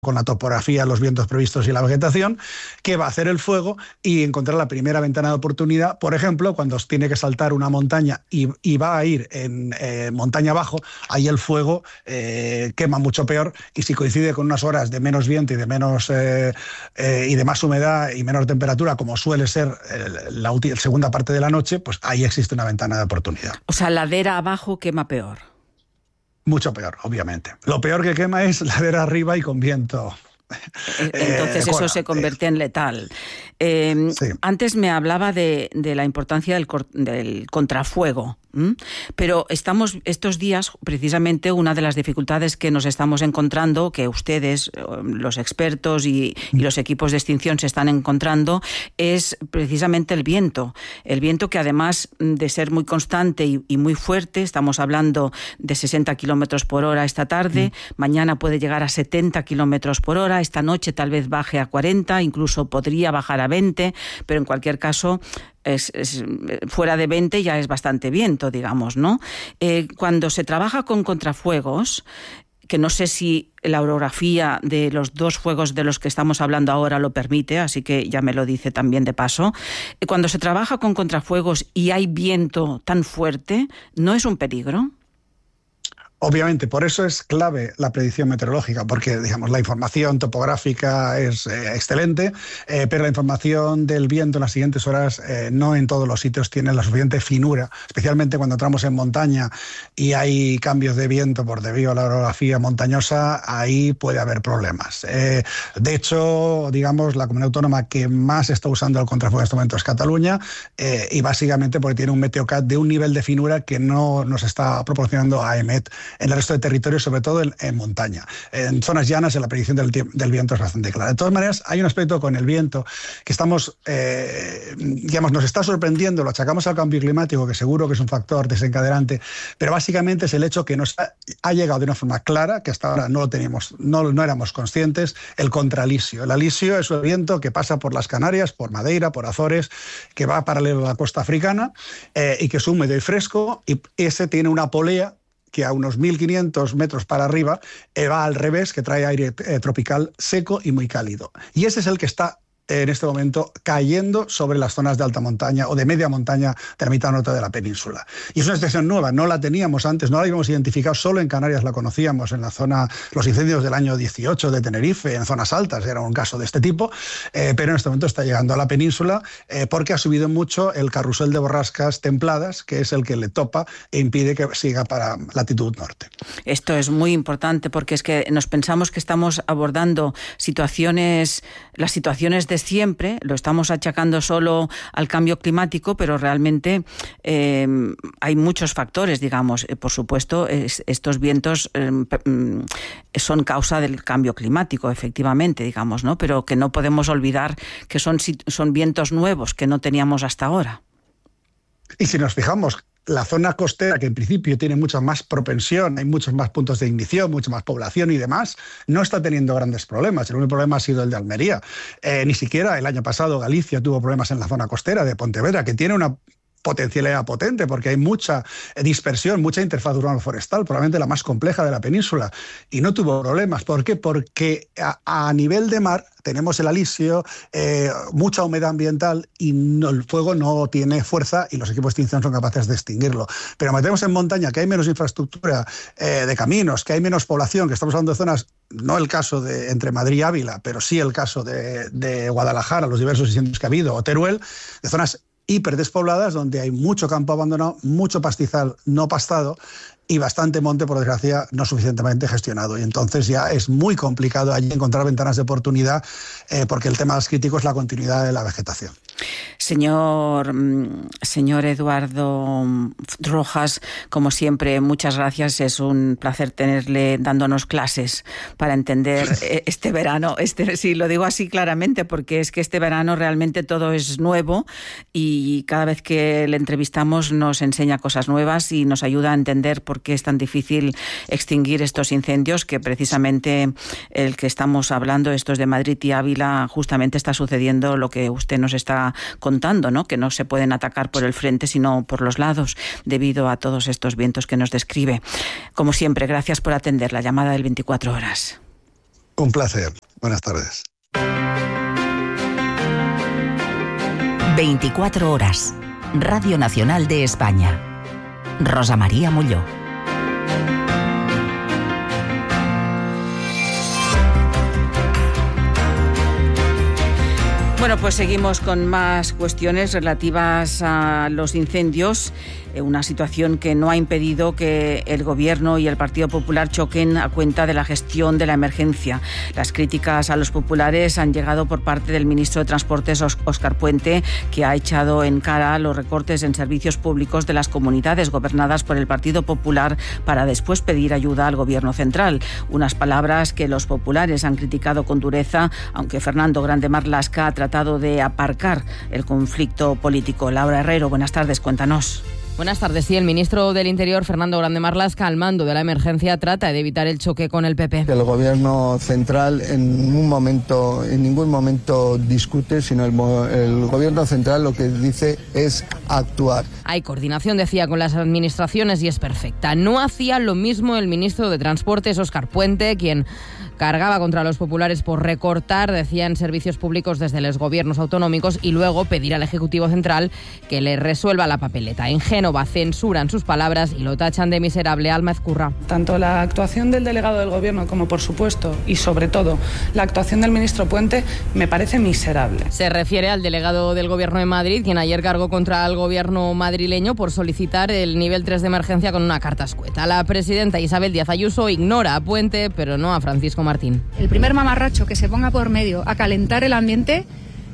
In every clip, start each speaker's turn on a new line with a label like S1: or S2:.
S1: con la topografía, los vientos previstos y la vegetación, que va a hacer el fuego y encontrar la primera ventana de oportunidad. Por ejemplo, cuando tiene que saltar una montaña y va a ir en montaña abajo, ahí el fuego quema mucho peor, y si coincide con unas horas de menos viento y de menos y de más humedad y menor temperatura, como suele ser la segunda parte de la noche, pues ahí existe una ventana de oportunidad.
S2: O sea, ladera abajo quema peor.
S1: Mucho peor, obviamente. Lo peor que quema es ladera arriba y con viento.
S2: Entonces eso se convierte en letal. Sí. Antes me hablaba de la importancia del contrafuego. Pero estos días, precisamente, una de las dificultades que nos estamos encontrando, que ustedes, los expertos y los equipos de extinción se están encontrando, es precisamente el viento. El viento, que además de ser muy constante y muy fuerte, estamos hablando de 60 kilómetros por hora esta tarde, mañana puede llegar a 70 kilómetros por hora, esta noche tal vez baje a 40, incluso podría bajar a 20, pero en cualquier caso fuera de 20 ya es bastante viento, digamos, ¿no? Cuando se trabaja con contrafuegos, que no sé si la orografía de los dos fuegos de los que estamos hablando ahora lo permite, así que ya me lo dice también de paso, cuando se trabaja con contrafuegos y hay viento tan fuerte, ¿no es un peligro?
S1: Obviamente, por eso es clave la predicción meteorológica, porque, digamos, la información topográfica es excelente, pero la información del viento en las siguientes horas no en todos los sitios tiene la suficiente finura, especialmente cuando entramos en montaña y hay cambios de viento por debido a la orografía montañosa, ahí puede haber problemas. De hecho, digamos, la comunidad autónoma que más está usando el contrafuego en este momento es Cataluña, y básicamente porque tiene un meteocat de un nivel de finura que no nos está proporcionando AEMET en el resto de territorios, sobre todo en montaña. En zonas llanas, la predicción del viento es bastante clara. De todas maneras, hay un aspecto con el viento que estamos, digamos, nos está sorprendiendo, lo achacamos al cambio climático, que seguro que es un factor desencadenante, pero básicamente es el hecho que nos ha llegado de una forma clara, que hasta ahora no lo teníamos, no éramos conscientes, el contralisio. El alisio es el viento que pasa por las Canarias, por Madeira, por Azores, que va paralelo a la costa africana, y que es húmedo y fresco, y ese tiene una polea que a unos 1.500 metros para arriba va al revés, que trae aire tropical seco y muy cálido. Y ese es el que está en este momento cayendo sobre las zonas de alta montaña o de media montaña de la mitad norte de la península. Y es una situación nueva, no la teníamos antes, no la habíamos identificado, solo en Canarias la conocíamos, en la zona, los incendios del año 18 de Tenerife, en zonas altas, era un caso de este tipo, pero en este momento está llegando a la península porque ha subido mucho el carrusel de borrascas templadas, que es el que le topa e impide que siga para latitud norte.
S2: Esto es muy importante porque es que nos pensamos que estamos abordando las situaciones de siempre, lo estamos achacando solo al cambio climático, pero realmente hay muchos factores, digamos. Por supuesto, estos vientos son causa del cambio climático, efectivamente, digamos, ¿no? Pero que no podemos olvidar que son vientos nuevos que no teníamos hasta ahora.
S1: Y si nos fijamos, la zona costera, que en principio tiene mucha más propensión, hay muchos más puntos de ignición, mucha más población y demás, no está teniendo grandes problemas. El único problema ha sido el de Almería. Ni siquiera el año pasado Galicia tuvo problemas en la zona costera de Pontevedra, que tiene una potencialidad potente porque hay mucha dispersión, mucha interfaz urbano-forestal, probablemente la más compleja de la península, y no tuvo problemas. ¿Por qué? Porque a nivel de mar tenemos el alisio, mucha humedad ambiental y el fuego no tiene fuerza y los equipos de extinción son capaces de extinguirlo. Pero metemos en montaña, que hay menos infraestructura de caminos, que hay menos población, que estamos hablando de zonas, no el caso de entre Madrid y Ávila, pero sí el caso de Guadalajara, los diversos incendios que ha habido, o Teruel, de zonas hiperdespobladas donde hay mucho campo abandonado, mucho pastizal no pastado y bastante monte, por desgracia, no suficientemente gestionado. Y entonces ya es muy complicado allí encontrar ventanas de oportunidad porque el tema más crítico es la continuidad de la vegetación.
S2: Señor Eduardo Rojas, como siempre, muchas gracias. Es un placer tenerle dándonos clases para entender este verano. Sí, lo digo así claramente porque es que este verano realmente todo es nuevo y cada vez que le entrevistamos nos enseña cosas nuevas y nos ayuda a entender por qué es tan difícil extinguir estos incendios, que precisamente el que estamos hablando, estos de Madrid y Ávila, justamente está sucediendo lo que usted nos está contando, ¿no? Que no se pueden atacar por el frente, sino por los lados, debido a todos estos vientos que nos describe. Como siempre, gracias por atender la llamada del 24 horas.
S1: Un placer. Buenas tardes.
S3: 24 horas. Radio Nacional de España. Rosa María Molló.
S2: Bueno, pues seguimos con más cuestiones relativas a los incendios. Una situación que no ha impedido que el Gobierno y el Partido Popular choquen a cuenta de la gestión de la emergencia. Las críticas a los populares han llegado por parte del ministro de Transportes, Óscar Puente, que ha echado en cara los recortes en servicios públicos de las comunidades gobernadas por el Partido Popular para después pedir ayuda al Gobierno central. Unas palabras que los populares han criticado con dureza, aunque Fernando Grande Marlaska ha tratado de aparcar el conflicto político. Laura Herrero, buenas tardes, cuéntanos.
S4: Buenas tardes. Sí, el ministro del Interior, Fernando Grande Marlaska, al mando de la emergencia, trata de evitar el choque con el PP.
S5: El Gobierno central en ningún momento discute, sino el Gobierno central lo que dice es actuar.
S4: Hay coordinación, decía, con las administraciones y es perfecta. No hacía lo mismo el ministro de Transportes, Óscar Puente, quien cargaba contra los populares por recortar, decían, servicios públicos desde los gobiernos autonómicos y luego pedir al Ejecutivo Central que le resuelva la papeleta. En Génova censuran sus palabras y lo tachan de miserable. Alma Ezcurra.
S6: Tanto la actuación del delegado del Gobierno como, por supuesto, y sobre todo, la actuación del ministro Puente me parece miserable.
S4: Se refiere al delegado del Gobierno de Madrid, quien ayer cargó contra el Gobierno madrileño por solicitar el nivel 3 de emergencia con una carta escueta. La presidenta Isabel Díaz Ayuso ignora a Puente, pero no a Francisco Martín.
S7: El primer mamarracho que se ponga por medio a calentar el ambiente,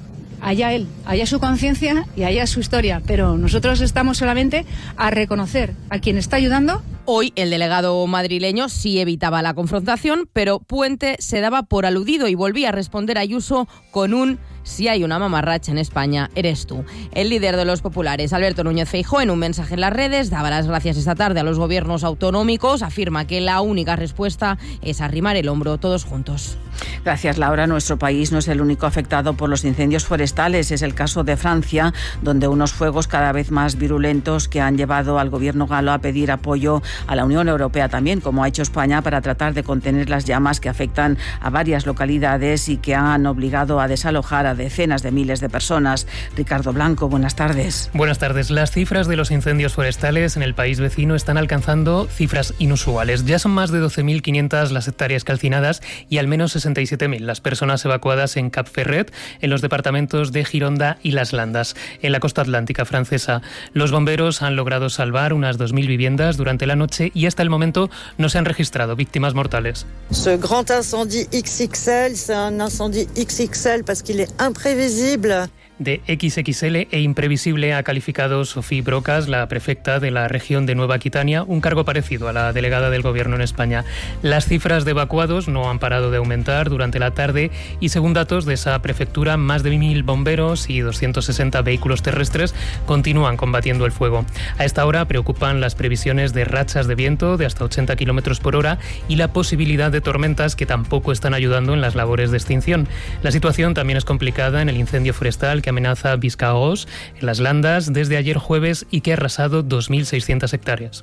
S7: allá él, allá su conciencia y allá su historia. Pero nosotros estamos solamente a reconocer a quien está ayudando.
S4: Hoy el delegado madrileño sí evitaba la confrontación, pero Puente se daba por aludido y volvía a responder a Ayuso con un: si hay una mamarracha en España, eres tú. El líder de los populares, Alberto Núñez Feijóo, en un mensaje en las redes, daba las gracias esta tarde a los gobiernos autonómicos, afirma que la única respuesta es arrimar el hombro todos juntos.
S2: Gracias, Laura. Nuestro país no es el único afectado por los incendios forestales. Es el caso de Francia, donde unos fuegos cada vez más virulentos que han llevado al gobierno galo a pedir apoyo a la Unión Europea también, como ha hecho España, para tratar de contener las llamas que afectan a varias localidades y que han obligado a desalojar a decenas de miles de personas. Ricardo Blanco, buenas tardes.
S8: Buenas tardes. Las cifras de los incendios forestales en el país vecino están alcanzando cifras inusuales. Ya son más de 12.500 las hectáreas calcinadas y al menos 67.000 las personas evacuadas en Cap Ferret, en los departamentos de Gironda y Las Landas. En la costa atlántica francesa, los bomberos han logrado salvar unas 2.000 viviendas durante la noche y hasta el momento no se han registrado víctimas mortales.
S9: Ce grand incendie XXL, c'est un incendie XXL parce qu'il est imprévisible.
S8: De XXL e imprevisible ha calificado Sofía Brocas, la prefecta de la región de Nueva Aquitania, un cargo parecido a la delegada del Gobierno en España. Las cifras de evacuados no han parado de aumentar durante la tarde y, según datos de esa prefectura, más de 1.000 bomberos y 260 vehículos terrestres continúan combatiendo el fuego. A esta hora preocupan las previsiones de rachas de viento de hasta 80 km por hora y la posibilidad de tormentas que tampoco están ayudando en las labores de extinción. La situación también es complicada en el incendio forestal que amenaza Biscaos, en Las Landas, desde ayer jueves y que ha arrasado 2.600 hectáreas.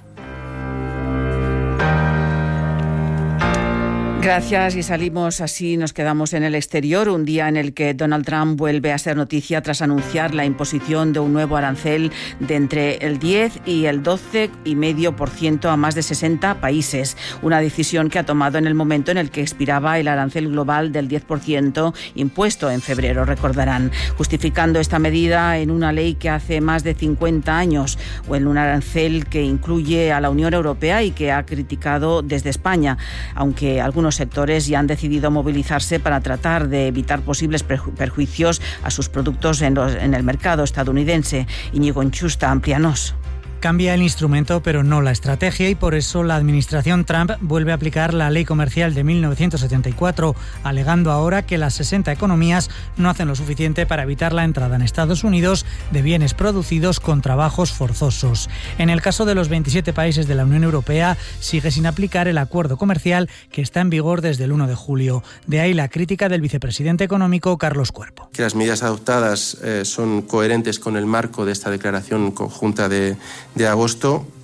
S2: Gracias, y salimos así, nos quedamos en el exterior, un día en el que Donald Trump vuelve a ser noticia tras anunciar la imposición de un nuevo arancel de entre el 10 y el 12,5% a más de 60 países. Una decisión que ha tomado en el momento en el que expiraba el arancel global del 10% impuesto en febrero, recordarán, justificando esta medida en una ley que hace más de 50 años o en un arancel que incluye a la Unión Europea y que ha criticado desde España, aunque algunos sectores ya han decidido movilizarse para tratar de evitar posibles perjuicios a sus productos en el mercado estadounidense. Íñigo Enchusta, amplíanos.
S10: Cambia el instrumento, pero no la estrategia, y por eso la administración Trump vuelve a aplicar la ley comercial de 1974, alegando ahora que las 60 economías no hacen lo suficiente para evitar la entrada en Estados Unidos de bienes producidos con trabajos forzosos. En el caso de los 27 países de la Unión Europea, sigue sin aplicar el acuerdo comercial que está en vigor desde el 1 de julio. De ahí la crítica del vicepresidente económico Carlos Cuerpo.
S11: Que las medidas adoptadas son coherentes con el marco de esta declaración conjunta de agosto,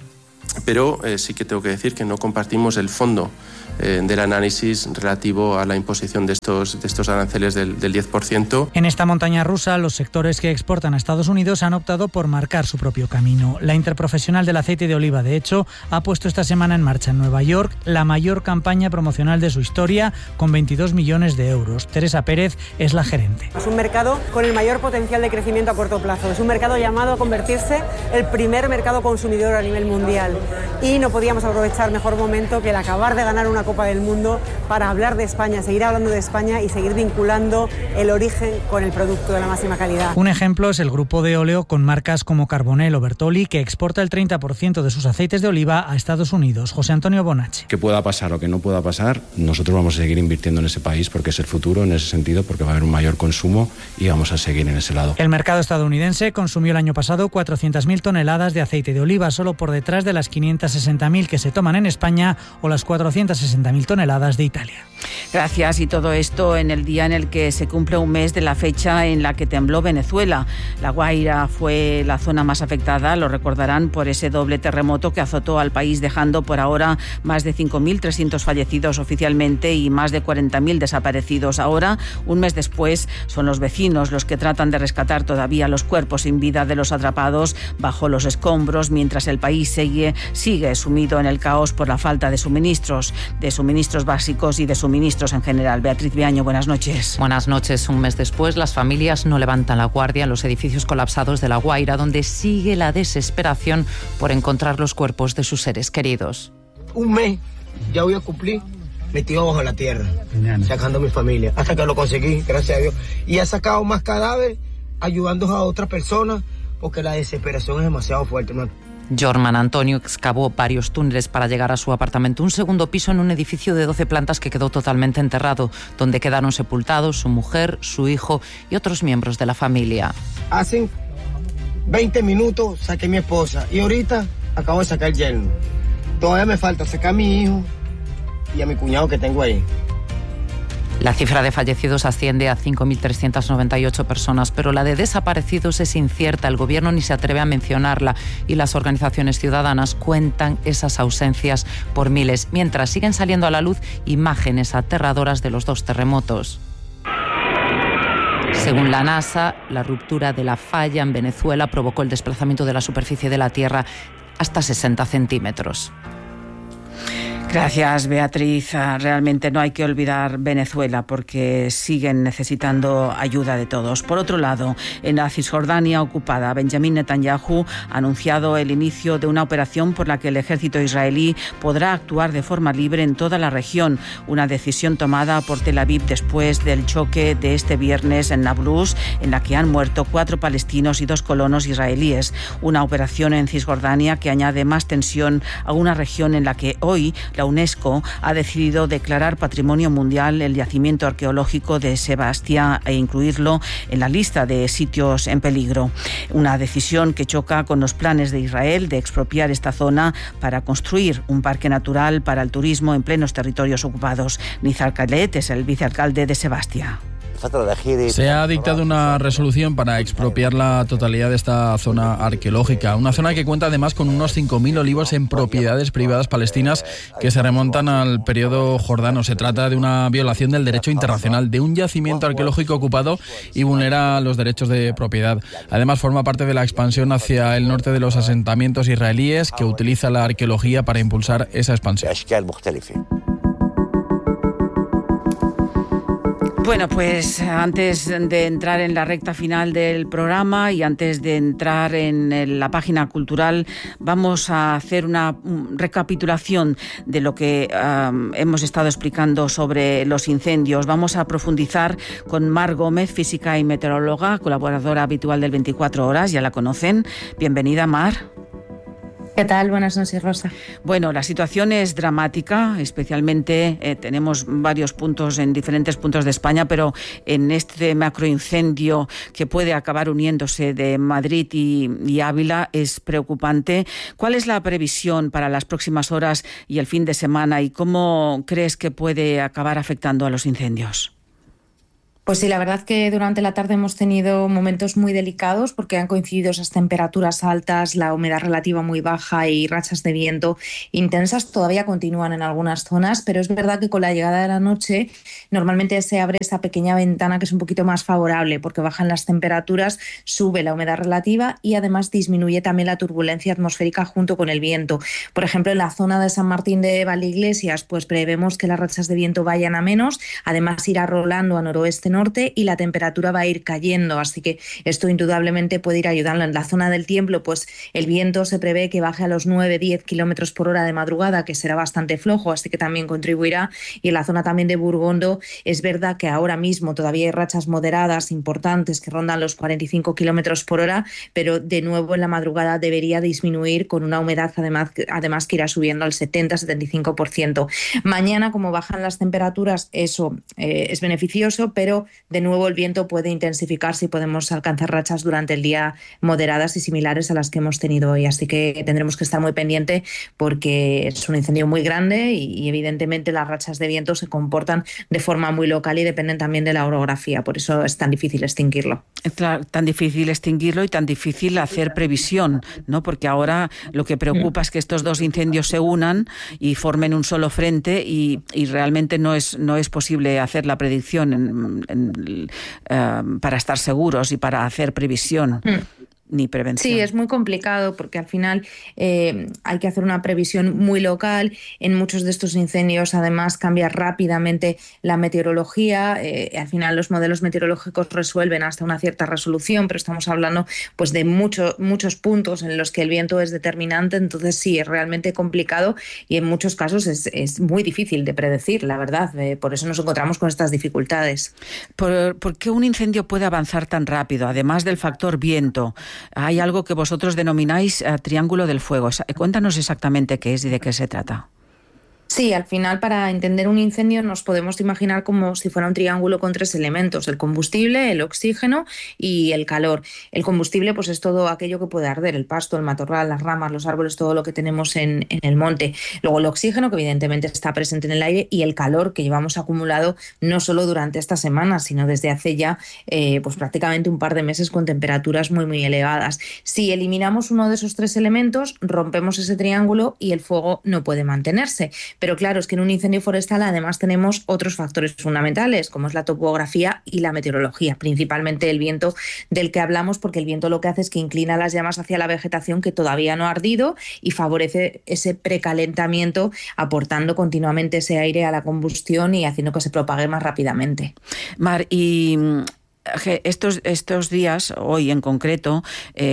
S11: pero sí que tengo que decir que no compartimos el fondo del análisis relativo a la imposición de estos aranceles del 10%.
S10: En esta montaña rusa, los sectores que exportan a Estados Unidos han optado por marcar su propio camino. La Interprofesional del Aceite de Oliva, de hecho, ha puesto esta semana en marcha en Nueva York la mayor campaña promocional de su historia, con 22 millones de euros. Teresa Pérez es la gerente.
S12: Es un mercado con el mayor potencial de crecimiento a corto plazo. Es un mercado llamado a convertirse el primer mercado consumidor a nivel mundial. Y no podíamos aprovechar mejor momento que el acabar de ganar una Copa del Mundo para hablar de España, seguir hablando de España y seguir vinculando el origen con el producto de la máxima calidad.
S10: Un ejemplo es el grupo de óleo con marcas como Carbonell o Bertolli, que exporta el 30% de sus aceites de oliva a Estados Unidos. José Antonio Bonacci.
S13: Que pueda pasar o que no pueda pasar, nosotros vamos a seguir invirtiendo en ese país porque es el futuro en ese sentido, porque va a haber un mayor consumo y vamos a seguir en ese lado.
S10: El mercado estadounidense consumió el año pasado 400.000 toneladas de aceite de oliva, solo por detrás de las 560.000 que se toman en España o las 460.000 toneladas de Italia.
S2: Gracias. Y todo esto en el día en el que se cumple un mes de la fecha en la que tembló Venezuela. La Guaira fue la zona más afectada, lo recordarán, por ese doble terremoto que azotó al país, dejando por ahora más de 5.300 fallecidos oficialmente y más de 40.000 desaparecidos. Ahora, un mes después, son los vecinos los que tratan de rescatar todavía los cuerpos sin vida de los atrapados bajo los escombros, mientras el país sigue sumido en el caos por la falta de suministros básicos y de suministros en general. Beatriz Viaño, buenas noches.
S14: Buenas noches. Un mes después, las familias no levantan la guardia en los edificios colapsados de La Guaira, donde sigue la desesperación por encontrar los cuerpos de sus seres queridos.
S15: Un mes, ya voy a cumplir, metido bajo la tierra, sacando a mi familia, hasta que lo conseguí, gracias a Dios. Y he sacado más cadáveres, ayudando a otras personas, porque la desesperación es demasiado fuerte.
S14: Jorman Antonio excavó varios túneles para llegar a su apartamento, un segundo piso en un edificio de 12 plantas que quedó totalmente enterrado, donde quedaron sepultados su mujer, su hijo y otros miembros de la familia.
S15: Hace 20 minutos saqué a mi esposa y ahorita acabo de sacar el yerno. Todavía me falta sacar a mi hijo y a mi cuñado que tengo ahí.
S14: La cifra de fallecidos asciende a 5.398 personas, pero la de desaparecidos es incierta. El gobierno ni se atreve a mencionarla y las organizaciones ciudadanas cuentan esas ausencias por miles, mientras siguen saliendo a la luz imágenes aterradoras de los dos terremotos. Según la NASA, la ruptura de la falla en Venezuela provocó el desplazamiento de la superficie de la Tierra hasta 60 centímetros.
S2: Gracias, Beatriz. Realmente no hay que olvidar Venezuela porque siguen necesitando ayuda de todos. Por otro lado, en la Cisjordania ocupada, Benjamín Netanyahu ha anunciado el inicio de una operación por la que el ejército israelí podrá actuar de forma libre en toda la región, una decisión tomada por Tel Aviv después del choque de este viernes en Nablus, en la que han muerto 4 palestinos y 2 colonos israelíes. Una operación en Cisjordania que añade más tensión a una región en la que hoy la UNESCO ha decidido declarar Patrimonio Mundial el yacimiento arqueológico de Sebastia e incluirlo en la lista de sitios en peligro. Una decisión que choca con los planes de Israel de expropiar esta zona para construir un parque natural para el turismo en plenos territorios ocupados. Nizar Khaled es el vicealcalde de Sebastia.
S16: Se ha dictado una resolución para expropiar la totalidad de esta zona arqueológica, una zona que cuenta además con unos 5.000 olivos en propiedades privadas palestinas que se remontan al periodo jordano. Se trata de una violación del derecho internacional, de un yacimiento arqueológico ocupado y vulnera los derechos de propiedad. Además, forma parte de la expansión hacia el norte de los asentamientos israelíes que utiliza la arqueología para impulsar esa expansión.
S2: Bueno, pues antes de entrar en la recta final del programa y antes de entrar en la página cultural, vamos a hacer una recapitulación de lo que hemos estado explicando sobre los incendios. Vamos a profundizar con Mar Gómez, física y meteoróloga, colaboradora habitual del 24 Horas, ya la conocen. Bienvenida, Mar.
S17: ¿Qué tal? Buenas noches, Rosa.
S2: Bueno, la situación es dramática, especialmente tenemos varios puntos en diferentes puntos de España, pero en este macroincendio que puede acabar uniéndose de Madrid y Ávila es preocupante. ¿Cuál es la previsión para las próximas horas y el fin de semana y cómo crees que puede acabar afectando a los incendios?
S17: Pues sí, la verdad que durante la tarde hemos tenido momentos muy delicados porque han coincidido esas temperaturas altas, la humedad relativa muy baja y rachas de viento intensas. Todavía continúan en algunas zonas, pero es verdad que con la llegada de la noche normalmente se abre esa pequeña ventana que es un poquito más favorable porque bajan las temperaturas, sube la humedad relativa y además disminuye también la turbulencia atmosférica junto con el viento. Por ejemplo, en la zona de San Martín de Valdeiglesias, pues prevemos que las rachas de viento vayan a menos, además irá rolando a noroeste norte y la temperatura va a ir cayendo, así que esto indudablemente puede ir ayudando. En la zona del Tiemblo, pues el viento se prevé que baje a los 9-10 kilómetros por hora de madrugada, que será bastante flojo, así que también contribuirá. Y en la zona también de Burgondo es verdad que ahora mismo todavía hay rachas moderadas importantes que rondan los 45 kilómetros por hora, pero de nuevo en la madrugada debería disminuir con una humedad además que irá subiendo al 70-75%. Mañana, como bajan las temperaturas, eso es beneficioso, pero de nuevo el viento puede intensificarse y podemos alcanzar rachas durante el día moderadas y similares a las que hemos tenido hoy. Así que tendremos que estar muy pendiente porque es un incendio muy grande y evidentemente las rachas de viento se comportan de forma muy local y dependen también de la orografía. Por eso es tan difícil extinguirlo.
S2: Es tan difícil extinguirlo y tan difícil hacer previsión, ¿no? Porque ahora lo que preocupa es que estos dos incendios se unan y formen un solo frente y realmente no es posible hacer la predicción para estar seguros y para hacer previsión. Ni prevención.
S17: Sí, es muy complicado porque al final hay que hacer una previsión muy local. En muchos de estos incendios además cambia rápidamente la meteorología. Al final los modelos meteorológicos resuelven hasta una cierta resolución, pero estamos hablando pues de muchos puntos en los que el viento es determinante. Entonces sí, es realmente complicado y en muchos casos es muy difícil de predecir, la verdad. Por eso nos encontramos con estas dificultades.
S2: ¿Por qué un incendio puede avanzar tan rápido, además del factor viento? Hay algo que vosotros denomináis triángulo del fuego. Cuéntanos exactamente qué es y de qué se trata.
S17: Sí, al final para entender un incendio nos podemos imaginar como si fuera un triángulo con tres elementos: el combustible, el oxígeno y el calor. El combustible pues es todo aquello que puede arder: el pasto, el matorral, las ramas, los árboles, todo lo que tenemos en el monte. Luego el oxígeno, que evidentemente está presente en el aire, y el calor que llevamos acumulado no solo durante esta semana, sino desde hace ya pues prácticamente un par de meses con temperaturas muy elevadas. Si eliminamos uno de esos tres elementos, rompemos ese triángulo y el fuego no puede mantenerse. Pero claro, es que en un incendio forestal además tenemos otros factores fundamentales, como es la topografía y la meteorología, principalmente el viento del que hablamos, porque el viento lo que hace es que inclina las llamas hacia la vegetación que todavía no ha ardido y favorece ese precalentamiento, aportando continuamente ese aire a la combustión y haciendo que se propague más rápidamente.
S2: Mar, y estos días, hoy en concreto,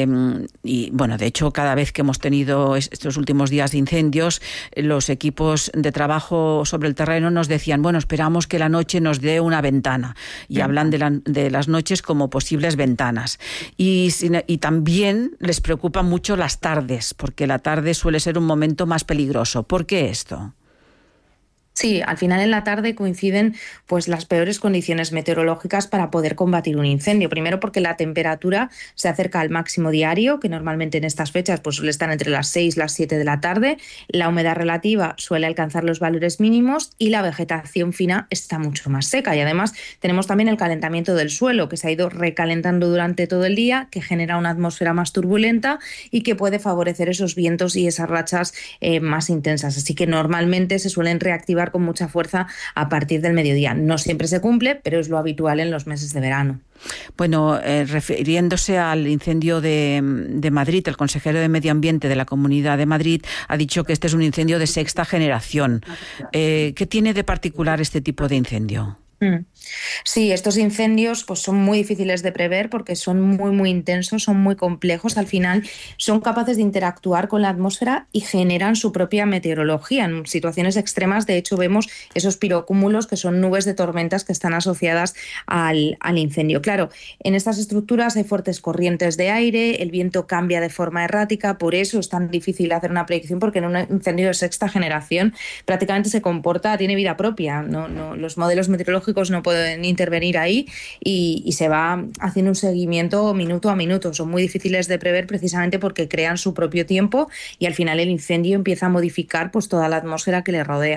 S2: y bueno, de hecho cada vez que hemos tenido estos últimos días de incendios, los equipos de trabajo sobre el terreno nos decían, bueno, esperamos que la noche nos dé una ventana, y hablan de las noches como posibles ventanas. Y también les preocupan mucho las tardes, porque la tarde suele ser un momento más peligroso. ¿Por qué esto?
S17: Sí, al final en la tarde coinciden pues las peores condiciones meteorológicas para poder combatir un incendio. Primero porque la temperatura se acerca al máximo diario, que normalmente en estas fechas pues suele estar entre las 6 y las 7 de la tarde. La humedad relativa suele alcanzar los valores mínimos y la vegetación fina está mucho más seca. Y además tenemos también el calentamiento del suelo, que se ha ido recalentando durante todo el día, que genera una atmósfera más turbulenta y que puede favorecer esos vientos y esas rachas más intensas. Así que normalmente se suelen reactivar con mucha fuerza a partir del mediodía. No siempre se cumple, pero es lo habitual en los meses de verano.
S2: Bueno, refiriéndose al incendio de Madrid, el consejero de Medio Ambiente de la Comunidad de Madrid ha dicho que este es un incendio de sexta generación. ¿Qué tiene de particular este tipo de incendio?
S17: Sí, estos incendios pues son muy difíciles de prever porque son muy intensos, son muy complejos. Al final son capaces de interactuar con la atmósfera y generan su propia meteorología. En situaciones extremas, de hecho, vemos esos pirocúmulos, que son nubes de tormentas que están asociadas al incendio. Claro, en estas estructuras hay fuertes corrientes de aire, el viento cambia de forma errática, por eso es tan difícil hacer una predicción, porque en un incendio de sexta generación prácticamente se comporta, tiene vida propia. No, los modelos meteorológicos no pueden intervenir ahí y se va haciendo un seguimiento minuto a minuto. Son muy difíciles de prever precisamente porque crean su propio tiempo y al final el incendio empieza a modificar pues toda la atmósfera que le rodea.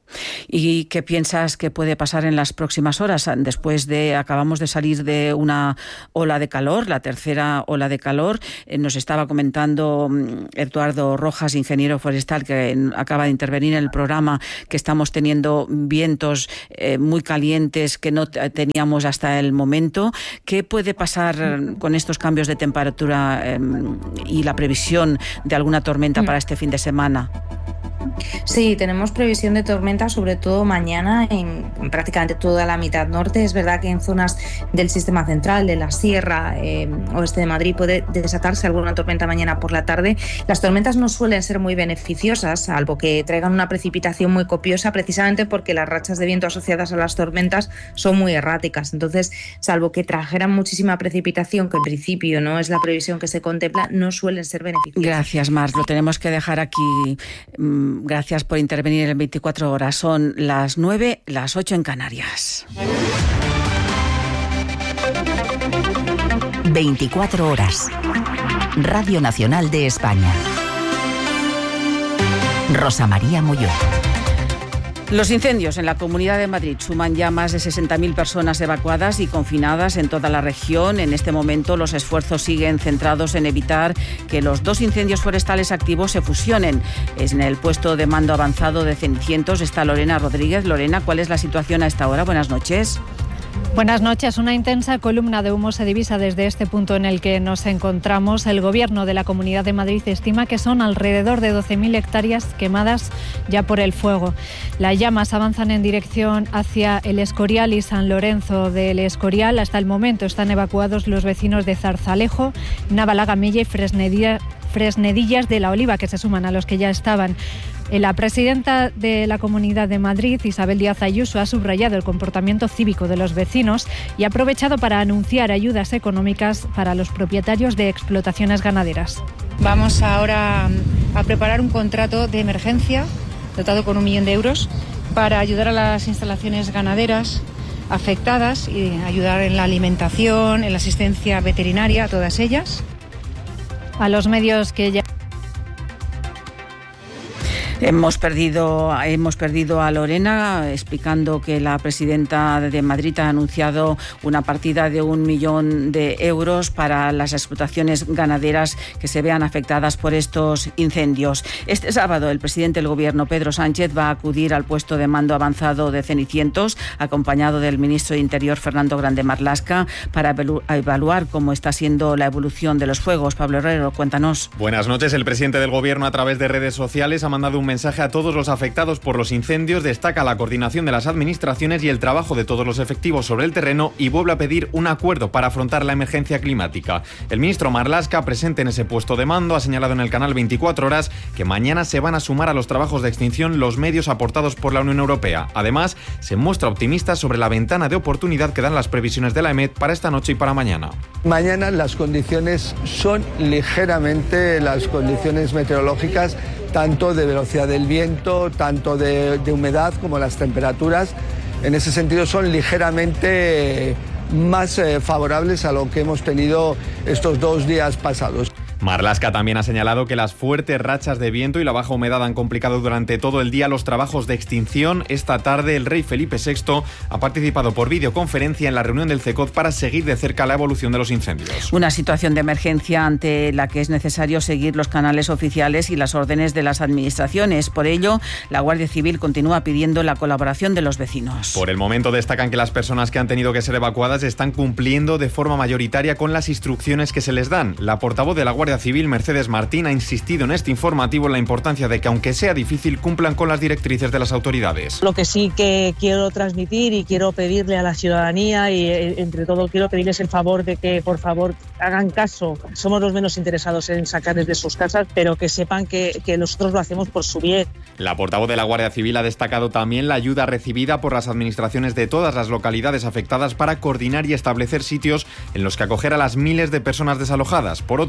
S2: ¿Y qué piensas que puede pasar en las próximas horas? Acabamos de salir de una ola de calor, la tercera ola de calor. Nos estaba comentando Eduardo Rojas, ingeniero forestal, que acaba de intervenir en el programa, que estamos teniendo vientos muy calientes que no teníamos hasta el momento. ¿Qué puede pasar con estos cambios de temperatura y la previsión de alguna tormenta para este fin de semana?
S17: Sí, tenemos previsión de tormenta, sobre todo mañana en prácticamente toda la mitad norte. Es verdad que en zonas del sistema central, de la sierra oeste de Madrid, puede desatarse alguna tormenta mañana por la tarde. Las tormentas no suelen ser muy beneficiosas, salvo que traigan una precipitación muy copiosa, precisamente porque las rachas de viento asociadas a las tormentas son muy erráticas. Entonces, salvo que trajeran muchísima precipitación, que en principio no es la previsión que se contempla, no suelen ser beneficiosas.
S2: Gracias, Mar. Lo tenemos que dejar aquí. Gracias por intervenir en 24 horas. Son las 9, las 8 en Canarias.
S3: 24 horas. Radio Nacional de España. Rosa María Molló.
S2: Los incendios en la Comunidad de Madrid suman ya más de 60.000 personas evacuadas y confinadas en toda la región. En este momento los esfuerzos siguen centrados en evitar que los 2 incendios forestales activos se fusionen. En el puesto de mando avanzado de Cenicientos está Lorena Rodríguez. Lorena, ¿cuál es la situación a esta hora? Buenas noches.
S18: Buenas noches. Una intensa columna de humo se divisa desde este punto en el que nos encontramos. El Gobierno de la Comunidad de Madrid estima que son alrededor de 12.000 hectáreas quemadas ya por el fuego. Las llamas avanzan en dirección hacia El Escorial y San Lorenzo del Escorial. Hasta el momento están evacuados los vecinos de Zarzalejo, Navalagamella y Fresnedillas de la Oliva, que se suman a los que ya estaban. La presidenta de la Comunidad de Madrid, Isabel Díaz Ayuso, ha subrayado el comportamiento cívico de los vecinos y ha aprovechado para anunciar ayudas económicas para los propietarios de explotaciones ganaderas.
S7: Vamos ahora a preparar un contrato de emergencia dotado con 1 millón de euros para ayudar a las instalaciones ganaderas afectadas y ayudar en la alimentación, en la asistencia veterinaria, a todas ellas.
S18: A los medios que ya...
S2: Hemos perdido a Lorena explicando que la presidenta de Madrid ha anunciado una partida de 1 millón de euros para las explotaciones ganaderas que se vean afectadas por estos incendios. Este sábado el presidente del Gobierno, Pedro Sánchez, va a acudir al puesto de mando avanzado de Cenicientos, acompañado del ministro de Interior, Fernando Grande Marlaska, para evaluar cómo está siendo la evolución de los fuegos. Pablo Herrero, cuéntanos.
S19: Buenas noches. El presidente del Gobierno, a través de redes sociales, ha mandado un mensaje a todos los afectados por los incendios, destaca la coordinación de las administraciones y el trabajo de todos los efectivos sobre el terreno y vuelve a pedir un acuerdo para afrontar la emergencia climática. El ministro Marlaska, presente en ese puesto de mando, ha señalado en el canal 24 horas que mañana se van a sumar a los trabajos de extinción los medios aportados por la Unión Europea. Además, se muestra optimista sobre la ventana de oportunidad que dan las previsiones de la EMET para esta noche y para mañana.
S5: Mañana las condiciones son ligeramente, las condiciones meteorológicas, tanto de velocidad del viento, tanto de humedad como las temperaturas, en ese sentido son ligeramente más favorables a lo que hemos tenido estos 2 días pasados.
S19: Marlaska también ha señalado que las fuertes rachas de viento y la baja humedad han complicado durante todo el día los trabajos de extinción. Esta tarde el rey Felipe VI ha participado por videoconferencia en la reunión del CECOD para seguir de cerca la evolución de los incendios.
S2: Una situación de emergencia ante la que es necesario seguir los canales oficiales y las órdenes de las administraciones. Por ello, la Guardia Civil continúa pidiendo la colaboración de los vecinos.
S19: Por el momento destacan que las personas que han tenido que ser evacuadas están cumpliendo de forma mayoritaria con las instrucciones que se les dan. La portavoz de la Guardia Civil, Mercedes Martín, ha insistido en este informativo en la importancia de que, aunque sea difícil, cumplan con las directrices de las autoridades.
S20: Lo que sí que quiero transmitir y quiero pedirle a la ciudadanía y entre todo quiero pedirles el favor de que por favor hagan caso. Somos los menos interesados en sacarles de sus casas, pero que sepan que nosotros lo hacemos por su bien.
S19: La portavoz de la Guardia Civil ha destacado también la ayuda recibida por las administraciones de todas las localidades afectadas para coordinar y establecer sitios en los que acoger a las miles de personas desalojadas. Por otro lado,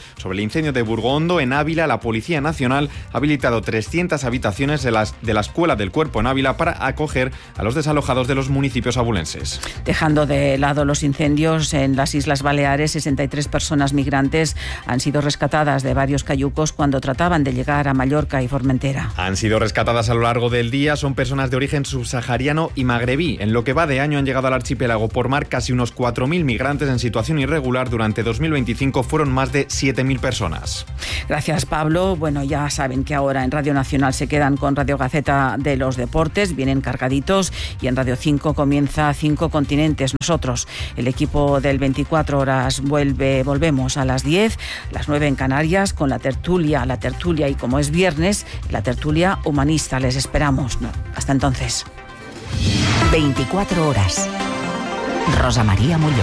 S19: Sobre el incendio de Burgondo, en Ávila, la Policía Nacional ha habilitado 300 habitaciones de la Escuela del Cuerpo en Ávila para acoger a los desalojados de los municipios abulenses.
S2: Dejando de lado los incendios en las Islas Baleares, 63 personas migrantes han sido rescatadas de varios cayucos cuando trataban de llegar a Mallorca y Formentera.
S19: Han sido rescatadas a lo largo del día, son personas de origen subsahariano y magrebí. En lo que va de año han llegado al archipiélago por mar casi unos 4.000 migrantes en situación irregular. Durante 2025 fueron más de 7.000 personas.
S2: Gracias, Pablo. Bueno, ya saben que ahora en Radio Nacional se quedan con Radio Gaceta de los Deportes, vienen cargaditos, y en Radio 5 comienza 5 Continentes. Nosotros, el equipo del 24 horas, volvemos a las 10, las 9 en Canarias, con la tertulia, y como es viernes, la tertulia humanista. Les esperamos. Hasta entonces.
S3: 24 horas. Rosa María Molló.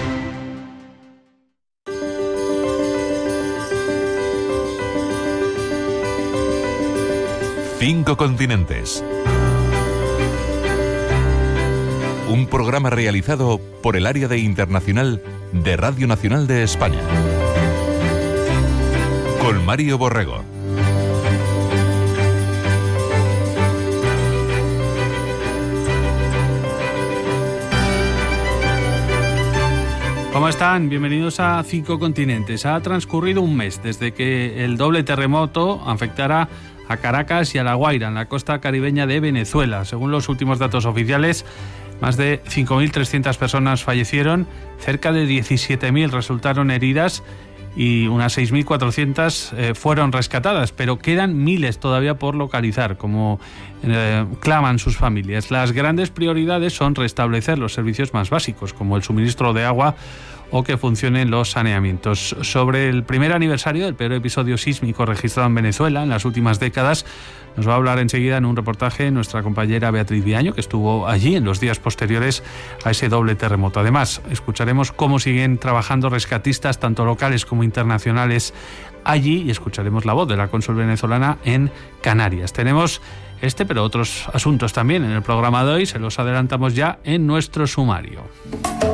S21: Cinco Continentes. Un programa realizado por el Área de Internacional de Radio Nacional de España. Con Mario Borrego.
S22: ¿Cómo están? Bienvenidos a Cinco Continentes. Ha transcurrido un mes desde que el doble terremoto afectara a Caracas y a La Guaira, en la costa caribeña de Venezuela. Según los últimos datos oficiales, más de 5.300 personas fallecieron, cerca de 17.000 resultaron heridas y unas 6.400 fueron rescatadas, pero quedan miles todavía por localizar, como claman sus familias. Las grandes prioridades son restablecer los servicios más básicos, como el suministro de agua o que funcionen los saneamientos. Sobre el primer aniversario del peor episodio sísmico registrado en Venezuela en las últimas décadas, nos va a hablar enseguida en un reportaje nuestra compañera Beatriz Viaño, que estuvo allí en los días posteriores a ese doble terremoto. Además, escucharemos cómo siguen trabajando rescatistas, tanto locales como internacionales, allí, y escucharemos la voz de la cónsul venezolana en Canarias. Tenemos pero otros asuntos también en el programa de hoy, se los adelantamos ya en nuestro sumario.